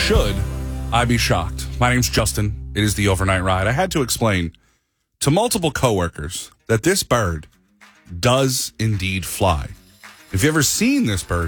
should I be shocked? My name's Justin. It is the Overnight Ride. I had to explain to multiple coworkers that this bird does indeed fly. If you've ever seen this bird